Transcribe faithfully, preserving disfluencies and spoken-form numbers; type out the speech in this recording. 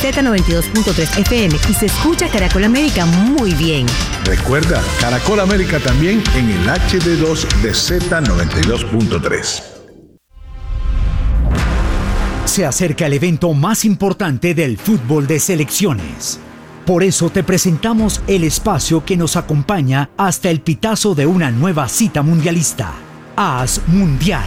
Z noventa y dos punto tres F M y se escucha Caracol América muy bien. Recuerda, Caracol América también en el H D dos de Z noventa y dos punto tres. Se acerca el evento más importante del fútbol de selecciones. Por eso te presentamos el espacio que nos acompaña hasta el pitazo de una nueva cita mundialista. A S Mundial.